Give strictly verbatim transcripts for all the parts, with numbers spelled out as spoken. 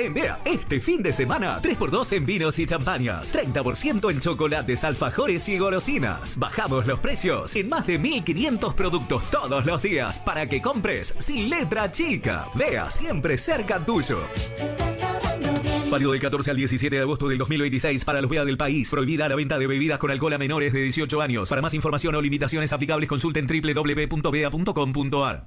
En B E A, este fin de semana, tres por dos en vinos y champañas, treinta por ciento en chocolates, alfajores y golosinas. Bajamos los precios en más de mil quinientos productos todos los días para que compres sin letra chica. B E A, siempre cerca tuyo. Válido del catorce al diecisiete de agosto del dos mil veintiséis para los B E A del país. Prohibida la venta de bebidas con alcohol a menores de dieciocho años. Para más información o limitaciones aplicables, consulten doble u doble u doble u punto bea punto com punto a r.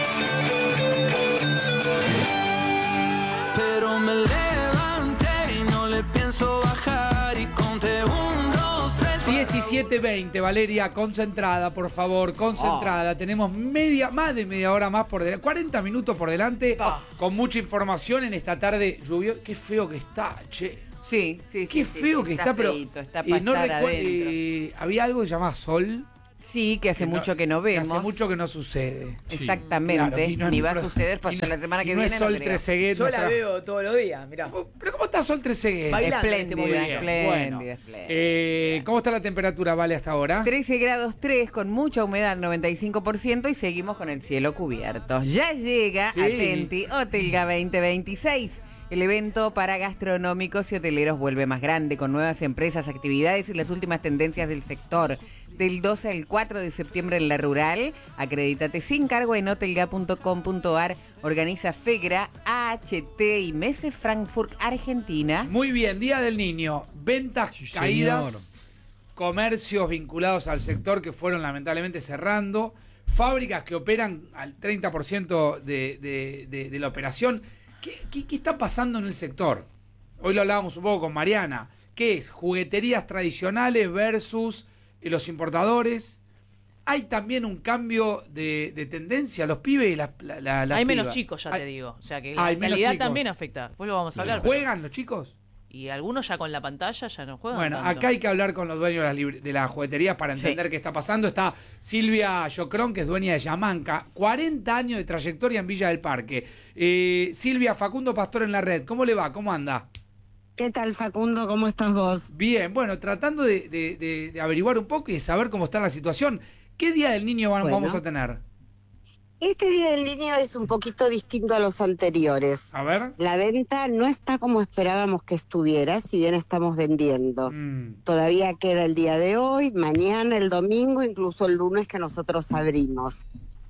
Pero me levanté y no le pienso bajar y conté un, dos, tres. diecisiete veinte, Valeria, concentrada, por favor, concentrada. Oh. Tenemos media, más de media hora más por delante, cuarenta minutos por delante, oh. con mucha información en esta tarde lluviosa. Qué feo que está, che. Sí, sí, Qué sí. feo sí, que está, está, pero. feíto, está para eh, no estar recu- adentro. eh, había algo que se llamaba sol. Sí, que hace que mucho no, que no vemos. Que hace mucho que no sucede. Exactamente. Claro, y no es Ni va a pro- suceder pues y hasta no- la semana que y no viene. es Sol no creo. Trezeguet. Yo la nuestra- veo todos los días, mirá. Pero ¿cómo está Sol Trezeguet? Bailando en este Espléndida, momento. espléndida, Bueno, espléndida. eh, ¿cómo está la temperatura, Vale, hasta ahora? trece grados tres con mucha humedad, noventa y cinco por ciento, y seguimos con el cielo cubierto. Ya llega, Sí. atenti, Hotelga veinte veintiséis. El evento para gastronómicos y hoteleros vuelve más grande, con nuevas empresas, actividades y las últimas tendencias del sector. Del doce al cuatro de septiembre en La Rural. Acredítate sin cargo en hotelga punto com punto a r. Organiza FEGRA, A H T y Messe Frankfurt, Argentina. Muy bien, Día del Niño. Ventas Sí, caídas, señor. comercios vinculados al sector que fueron lamentablemente cerrando, fábricas que operan al treinta por ciento de, de, de, de la operación. ¿Qué, qué, ¿Qué está pasando en el sector? Hoy lo hablábamos un poco con Mariana. ¿Qué es? Jugueterías tradicionales versus eh, los importadores. Hay también un cambio de, de tendencia. Los pibes y las la, la, las Hay menos pibas. chicos, ya Hay- te digo. O sea que Hay la menos calidad chicos. también afecta. Después lo vamos a hablar. pero- ¿Juegan los chicos? Y algunos ya con la pantalla ya no juegan. Bueno, tanto. acá hay que hablar con los dueños de las, libre- de las jugueterías para entender Sí. qué está pasando. Está Silvia Yocrón, que es dueña de Yamanca, cuarenta años de trayectoria en Villa del Parque. Eh, Silvia, Facundo Pastor en la red, ¿cómo le va? ¿Cómo anda? ¿Qué tal, Facundo? ¿Cómo estás vos? Bien, bueno, tratando de, de- de- de averiguar un poco y de saber cómo está la situación. ¿Qué Día del Niño van- Bueno. vamos a tener? Este Día del Niño es un poquito distinto a los anteriores. A ver. La venta no está como esperábamos que estuviera, si bien estamos vendiendo. Mm, Todavía queda el día de hoy, mañana, el domingo, incluso el lunes que nosotros abrimos.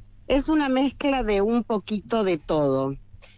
Es una mezcla de un poquito de todo.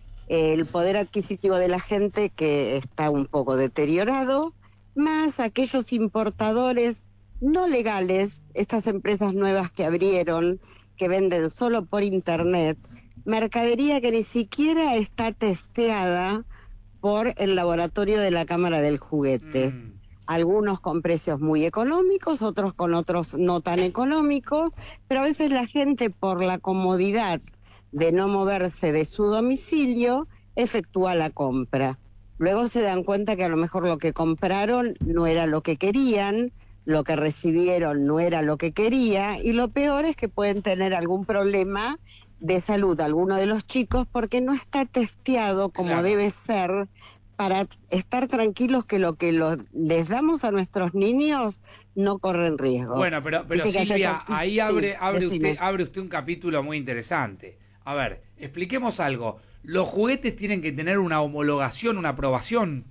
El poder adquisitivo de la gente que está un poco deteriorado, más aquellos importadores no legales, estas empresas nuevas que abrieron, que venden solo por internet, mercadería que ni siquiera está testeada por el laboratorio de la Cámara del Juguete. mm. Algunos con precios muy económicos, otros con otros no tan económicos, pero a veces la gente, por la comodidad de no moverse de su domicilio, efectúa la compra. Luego se dan cuenta que a lo mejor lo que compraron no era lo que querían, lo que recibieron no era lo que quería, y lo peor es que pueden tener algún problema de salud alguno de los chicos porque no está testeado como Claro. debe ser, para estar tranquilos que lo que lo- les damos a nuestros niños no corren riesgo. Bueno, pero, pero Viste que Silvia, hace- ahí sí, abre, abre, decime. usted, abre usted un capítulo muy interesante. A ver, expliquemos algo. Los juguetes tienen que tener una homologación, una aprobación.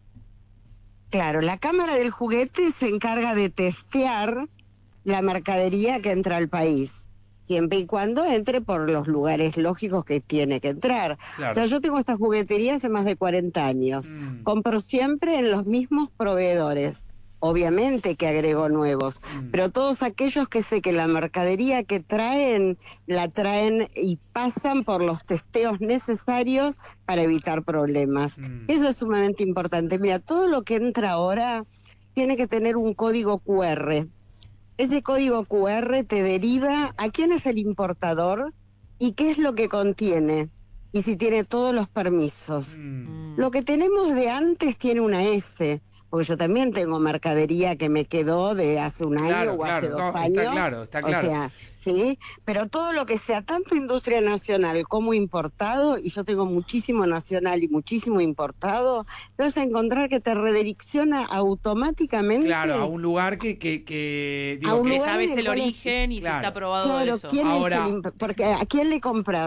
Claro, la Cámara del Juguete se encarga de testear la mercadería que entra al país, siempre y cuando entre por los lugares lógicos que tiene que entrar. Claro. O sea, yo tengo esta juguetería hace más de cuarenta años. Mm. Compro siempre en los mismos proveedores. Obviamente que agrego nuevos, Mm. pero todos aquellos que sé que la mercadería que traen, la traen y pasan por los testeos necesarios para evitar problemas. Mm. Eso es sumamente importante. Mira, todo lo que entra ahora tiene que tener un código Q R. Ese código Q R te deriva a quién es el importador y qué es lo que contiene, y si tiene todos los permisos. Mm. Lo que tenemos de antes tiene una S, porque yo también tengo mercadería que me quedó de hace un Claro, año o claro, hace dos no, está años. claro, está claro. O sea, sí, pero todo lo que sea tanto industria nacional como importado, y yo tengo muchísimo nacional y muchísimo importado, vas a encontrar que te redirecciona automáticamente. Claro, a un lugar que, que, que digo, A un que Que lugar sabes en el el cual es- origen y Claro. si está aprobado Claro, eso. ¿quién Ahora- es el imp- porque ¿a quién le compras?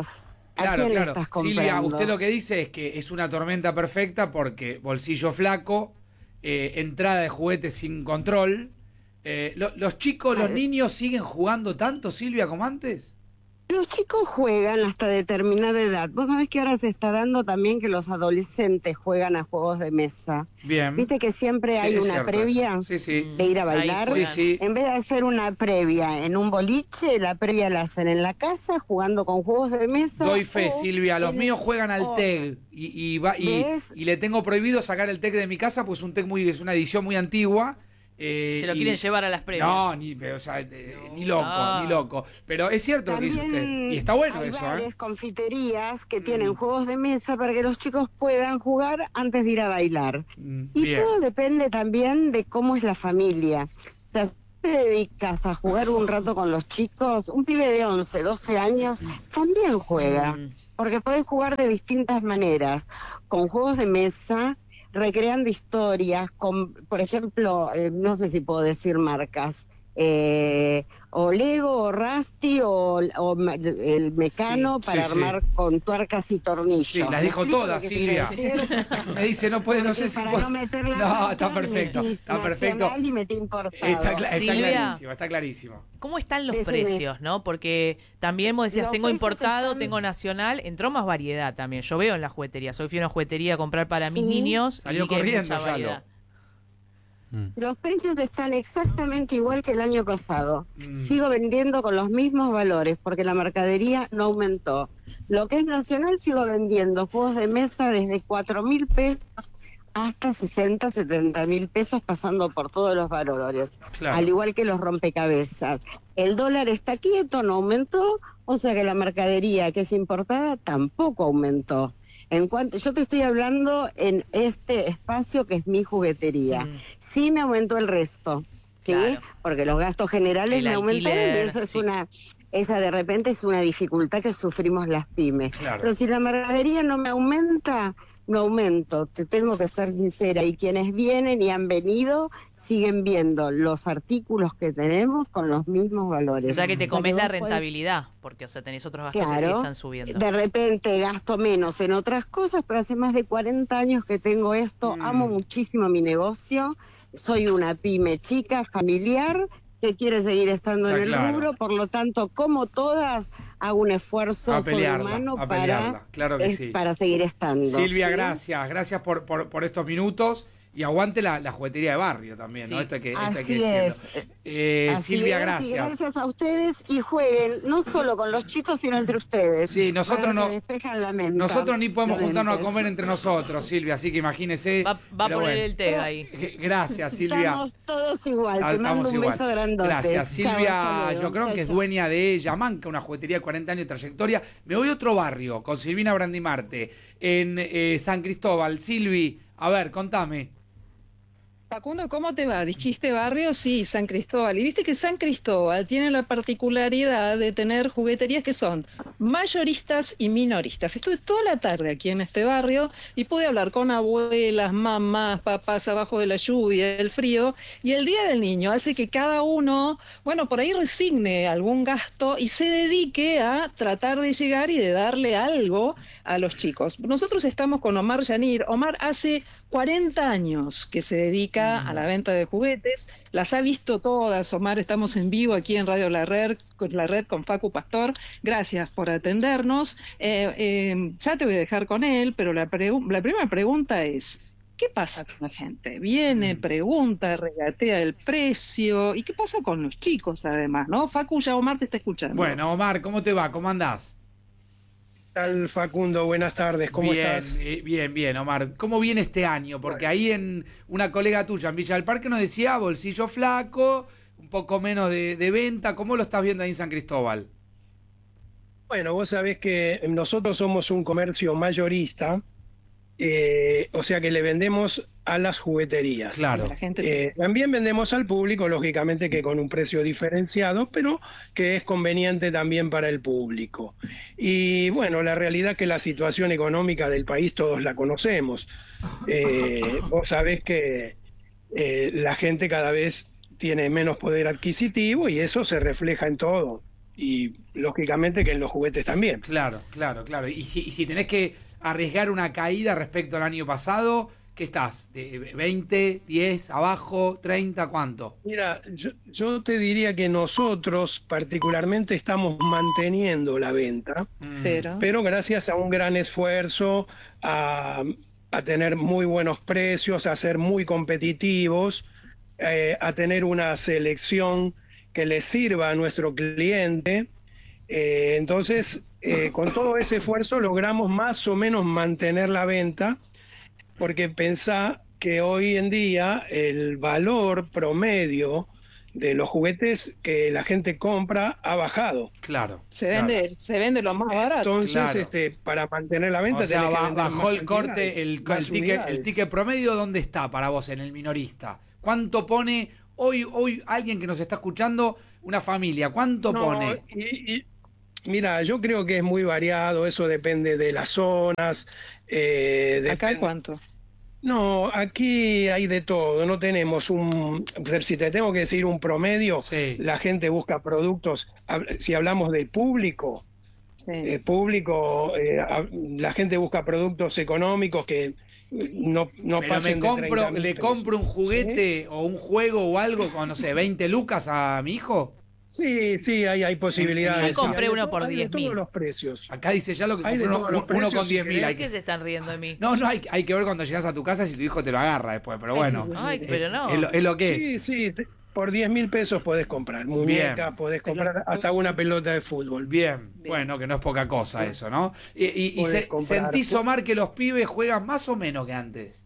¿A Claro, quién claro. le estás comprando? Silvia, usted lo que dice es que es una tormenta perfecta porque bolsillo flaco, eh, entrada de juguetes sin control. Eh, lo, ¿Los chicos, los niños siguen jugando tanto, Silvia, como antes? Los chicos juegan hasta determinada edad. Vos sabés que ahora se está dando también que los adolescentes juegan a juegos de mesa. Bien. Viste que siempre Sí, hay es una cierto previa eso. Sí, sí. de ir a bailar. Sí, sí. En vez de hacer una previa en un boliche, la previa la hacen en la casa jugando con juegos de mesa. Doy fe, o Silvia. Los en- míos juegan al o- T E G y, y, va- y, ¿Ves? y le tengo prohibido sacar el T E G de mi casa, pues un T E G muy, es una edición muy antigua. Eh, Se lo y- quieren llevar a las previas. No, ni, o sea, eh, ni loco, Ah. ni loco. Pero es cierto lo que dice usted. También Y está bueno hay eso, bares, ¿eh? confiterías que Mm. tienen juegos de mesa para que los chicos puedan jugar antes de ir a bailar. Mm, Y bien. todo depende también de cómo es la familia. O sea, si te dedicas a jugar un rato con los chicos, un pibe de once, doce años también juega, Mm. porque podés jugar de distintas maneras, con juegos de mesa, recreando historias, con, por ejemplo, eh, no sé si puedo decir marcas, eh, o Lego, o Rusty, o, o ma- el Mecano Sí, para sí, sí. armar con tuercas y tornillos. Sí, las ¿Me dijo explico todas, lo que quiero Silvia. decir? Me dice, no puede, no Porque sé si para puedo- no meter la No, marca, está perfecto, metí está perfecto. nacional y metí importado. Está, cla- está Silvia. clarísimo, está clarísimo. ¿Cómo están los Decime. precios, no? Porque también vos decías, Los tengo precios importado, están- tengo nacional, entró más variedad también. Yo veo en la juguetería, soy fui a una juguetería a comprar para mis Sí. niños Salió y que hay corriendo mucha ya lo. variedad. Los precios están exactamente igual que el año pasado. Mm. Sigo vendiendo con los mismos valores porque la mercadería no aumentó. Lo que es nacional sigo vendiendo juegos de mesa desde cuatro mil pesos hasta sesenta, setenta mil pesos pasando por todos los valores. Claro. Al igual que los rompecabezas. El dólar está quieto, no aumentó, o sea que la mercadería que es importada tampoco aumentó. En cuanto, yo te estoy hablando en este espacio que es mi juguetería. Mm. Sí me aumentó el resto, ¿sí? Claro. Porque los gastos generales El me aumentaron y alquiler, eso es sí. una, esa de repente es una dificultad que sufrimos las pymes. Claro. Pero si la mercadería no me aumenta, no aumento, te tengo que ser sincera. Y quienes vienen y han venido siguen viendo los artículos que tenemos con los mismos valores. O sea que te O sea comes que la vos podés- rentabilidad, porque o sea tenés otros gastos que sí Claro, están subiendo. de repente gasto menos en otras cosas, pero hace más de cuarenta años que tengo esto, Mm. amo muchísimo mi negocio, soy una pyme chica, familiar, que quiere seguir estando Está en el claro. rubro, por lo tanto, como todas, hago un esfuerzo A pelearla, sobrehumano a para, pelearla, claro que es- sí. para seguir estando. Silvia, ¿sí? gracias, gracias por, por, por estos minutos y aguante la, la juguetería de barrio también, ¿no? Sí. Esto hay que, esto hay que Así decirlo. es. Eh, Así Silvia, es, y gracias. gracias a ustedes y jueguen, no solo con los chicos, sino entre ustedes. Sí, nosotros para no- que despejan la mente. Nosotros ni podemos la juntarnos a mente. comer entre nosotros, Silvia, así que imagínese. Va, va a Pero poner bueno. el té ahí. Eh, Gracias, Silvia. Estamos todos igual, Ah, te estamos mando un igual. beso grandote. Gracias, Chao, Silvia. hasta luego. Yo creo Chao, que es chao. dueña de Yamanca, una juguetería de cuarenta años de trayectoria. Me voy a otro barrio con Silvina Brandimarte, en eh, San Cristóbal. Silvi, a ver, contame. Facundo, ¿cómo te va? Dijiste barrio, sí, San Cristóbal. Y viste que San Cristóbal tiene la particularidad de tener jugueterías que son mayoristas y minoristas. Estuve toda la tarde aquí en este barrio y pude hablar con abuelas, mamás, papás abajo de la lluvia, el frío. Y el Día del Niño hace que cada uno, bueno, por ahí resigne algún gasto y se dedique a tratar de llegar y de darle algo a los chicos. Nosotros estamos con Omar Yanir. Omar hace cuarenta años que se dedica a la venta de juguetes, las ha visto todas. Omar, estamos en vivo aquí en Radio La Red, con, la red con Facu Pastor, gracias por atendernos. Eh, eh, ya te voy a dejar con él, pero la, pregu- la primera pregunta es, ¿qué pasa con la gente? Viene, pregunta, regatea el precio, ¿y qué pasa con los chicos además, no? Facu, ya Omar te está escuchando. Bueno, Omar, ¿cómo te va? ¿Cómo andás? ¿Qué tal, Facundo? Buenas tardes, ¿cómo bien, estás? eh, bien, bien, Omar. ¿Cómo viene este año? Porque ahí en una colega tuya en Villa del Parque nos decía bolsillo flaco, un poco menos de, de venta. ¿Cómo lo estás viendo ahí en San Cristóbal? Bueno, vos sabés que nosotros somos un comercio mayorista, eh, o sea que le vendemos a las jugueterías. Claro. La gente... Eh, también vendemos al público, lógicamente que con un precio diferenciado, pero que es conveniente también para el público. Y bueno, la realidad es que la situación económica del país todos la conocemos. Eh, vos sabés que eh, la gente cada vez tiene menos poder adquisitivo y eso se refleja en todo. y lógicamente que en los juguetes también. Claro, claro, claro. Y si, y si tenés que arriesgar una caída respecto al año pasado, ¿qué estás? ¿De veinte, diez, abajo, treinta, cuánto? Mira, yo, yo te diría que nosotros particularmente estamos manteniendo la venta, Mm. Pero, pero gracias a un gran esfuerzo, a, a tener muy buenos precios, a ser muy competitivos, eh, a tener una selección que le sirva a nuestro cliente. Eh, entonces, eh, con todo ese esfuerzo logramos más o menos mantener la venta, porque pensá que hoy en día el valor promedio de los juguetes que la gente compra ha bajado. Claro. se claro. vende, se vende lo más barato. Entonces, Claro. este, para mantener la venta O sea, tenés que ba- vender bajó más el corte, cantidades, el, más el, ticket, el unidades. ticket promedio, ¿dónde está para vos en el minorista? ¿Cuánto pone hoy, hoy alguien que nos está escuchando, una familia, cuánto No, pone? y- y- mira, yo creo que es muy variado, eso depende de las zonas. eh, ¿Acá depende- cuánto? No, aquí hay de todo, no tenemos un, si te tengo que decir un promedio, Sí. la gente busca productos, hab- si hablamos de público, Sí. eh, público, eh, a- la gente busca productos económicos que eh, no, no Pero me pasen de compro, treinta mil le pesos. compro un juguete o un juego o algo con, no sé, veinte lucas a mi hijo. Sí, sí, hay, hay posibilidades. Yo compré Hay de uno to- por hay de diez mil. todos los precios. Acá dice ya lo que Hay de compró todos uno, los uno precios, con si diez mil. querés. ¿Por qué se están riendo de mí? No, no, hay, hay que ver cuando llegas a tu casa si tu hijo te lo agarra después, pero bueno. Ay, pero no. Es lo, es lo que es. Sí, sí, te- por diez mil pesos podés comprar muñecas, Bien. podés comprar hasta una pelota de fútbol. Bien, bueno, que no es poca cosa eso, ¿no? Y, y- y Podés se- comprar. sentís, Omar, que los pibes juegan más o menos que antes.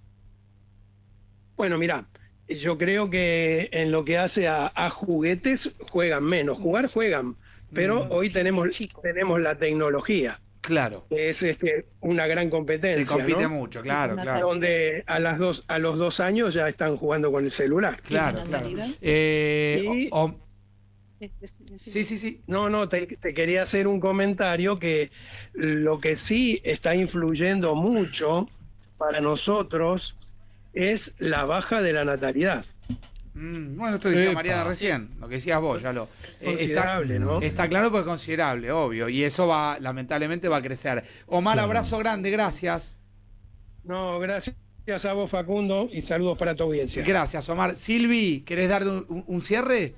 Bueno, mirá, yo creo que en lo que hace a, a juguetes juegan menos. Jugar juegan, pero hoy tenemos, tenemos la tecnología, Claro. que es este, una gran Te competencia, compite ¿no? mucho, claro, claro. Donde a las dos a los dos años ya están jugando con el celular. Claro, ¿Y claro. natalidad? Eh, Y- o- o- Es- es- es- sí, sí, sí. No, no, te, te quería hacer un comentario que lo que sí está influyendo mucho para nosotros es la baja de la natalidad. Mm, bueno, esto decía Epa. Mariana recién, lo que decías vos, ya lo. eh, Considerable, está, ¿no? está claro porque es considerable, obvio. Y eso va, lamentablemente, va a crecer. Omar, abrazo grande, gracias. No, gracias a vos, Facundo, y saludos para tu audiencia. Gracias, Omar. Silvi, ¿querés dar un, un- un cierre?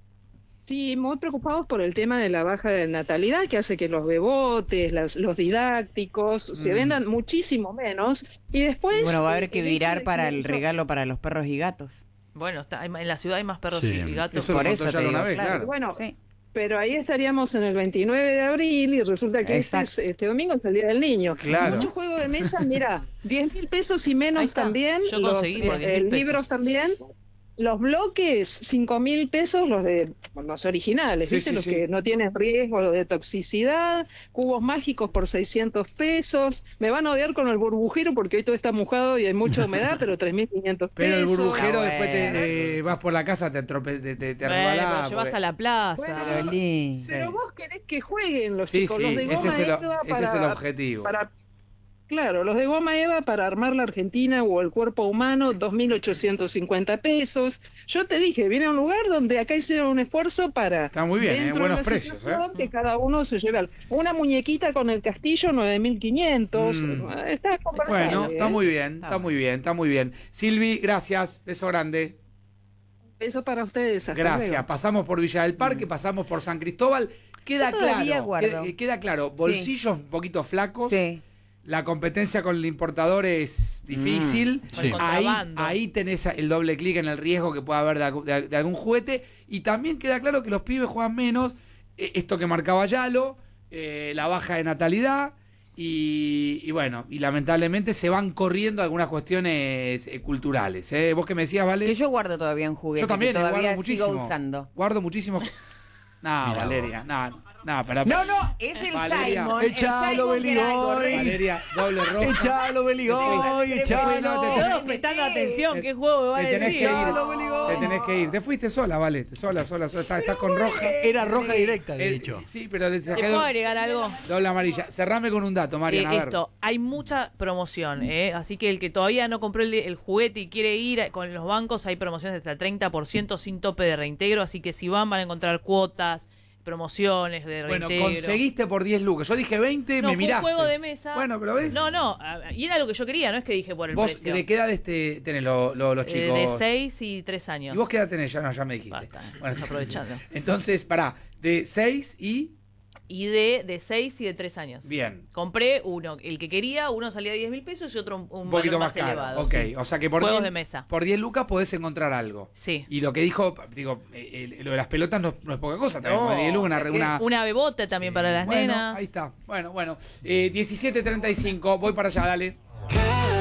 Sí, muy preocupados por el tema de la baja de natalidad, que hace que los bebotes, las- los didácticos, se Mm. vendan muchísimo menos. Y después... Bueno, va a eh, haber que el hecho virar de para que el eso- regalo para los perros y gatos. Bueno, está, hay- en la ciudad hay más perros Sí. y gatos. Eso lo Por contó eso ya te una digo, vez, claro. claro. Bueno, Sí. pero ahí estaríamos en el veintinueve de abril y resulta que este, Exacto. es- este domingo es el Día del Niño. Claro. Mucho juego de mesa, mira, diez mil pesos y Ahí menos está. también. Yo los conseguí por eh, diez mil eh, pesos. libros también. Los bloques, cinco mil pesos, los de los originales, Sí, ¿viste? sí, los sí. que no tienen riesgo de toxicidad, cubos mágicos por seiscientos pesos. Me van a odiar con el burbujero porque hoy todo está mojado y hay mucha humedad, pero tres mil quinientos pesos. Pero el burbujero Ah, después te, bueno. eh, vas por la casa, te, atrope, te, te, te Bueno, resbalás, pero llevas porque- a la plaza. Bueno, Pero lindo. Pero vos querés que jueguen los Sí, chicos, sí, los de ese goma es, el, eva ese es el para- objetivo. para Claro, los de goma eva para armar la Argentina o el cuerpo humano, dos mil ochocientos cincuenta pesos. Yo te dije, viene a un lugar donde acá hicieron un esfuerzo para... Está muy bien, ¿eh? dentro de Buenos la precios, situación, ¿eh? que cada uno se lleve al- una muñequita con el castillo, nueve mil quinientos. Mm. Está conversable. Bueno, está ¿eh? muy bien, está Está muy bien, está muy bien. Silvi, gracias, beso grande. Beso para ustedes. Hasta Gracias. luego. Pasamos por Villa del Parque, pasamos por San Cristóbal. Queda Yo todavía claro, guardo. queda, queda claro, bolsillos un poquito flacos. Sí. La competencia con el importador es difícil. Mm, sí. Ahí, Contrabando. ahí tenés el doble clic en el riesgo que pueda haber de, algu- de- de algún juguete. Y también queda claro que los pibes juegan menos. eh, Esto que marcaba Yalo, eh, la baja de natalidad. Y, y bueno, y lamentablemente se van corriendo algunas cuestiones eh, culturales. ¿eh? Vos que me decías, ¿vale? Que yo guardo todavía un juguete Yo también, que eh, todavía guardo sigo muchísimo. usando. Guardo muchísimo. No, Mirá Valeria, no, no, pero. No, no, es el Valeria, Simon. echalo, el Simon que era algo Beligoy. re- Valeria, doble roja. Echalo, Beligoy, Te- echalo. no, te- Todos prestando atención, ¿qué juego va a Te tenés decir? que ir. Echalo, Beligoy. Te tenés que ir. Te fuiste sola, vale. Sola, sola, sola. Estás, estás con roja. Era roja directa, de Eh, hecho. Sí, pero te ¿Te saqué puedo do- agregar algo? doble amarilla. Cerrame con un dato, Mariana. Eh, a ver. esto, hay mucha promoción, ¿eh? Así que el que todavía no compró el, el juguete y quiere ir a- con los bancos, hay promociones hasta el treinta por ciento sin tope de reintegro, así que si van van a encontrar cuotas, promociones, de Bueno, reintegro. conseguiste por diez lucas. Yo dije veinte, No, me fue miraste. un juego de mesa. Bueno, pero ves. No, no, a- y era lo que yo quería, no es que dije por el Vos, precio. ¿de qué edad este, tenés lo- lo- los Eh, chicos? de seis y tres años. ¿Y vos qué edad tenés? Ya, no, ya me dijiste. Basta, Bueno, estás aprovechando. Entonces, pará, de seis y... Y de, de seis y de tres años. Bien. Compré uno, el que quería, uno salía diez mil pesos y otro un, un Un poquito valor más más, caro. elevado. Ok, sí. o sea que por Juegos diez, de mesa. por diez lucas podés encontrar algo. Sí. Y lo que dijo, digo, eh, eh, lo de las pelotas no, no es poca cosa también. No, porque diez lucas, o sea una, que una- una bebote también para las bueno, nenas. ahí está. Bueno, bueno. Eh, diecisiete treinta y cinco, voy para allá, dale.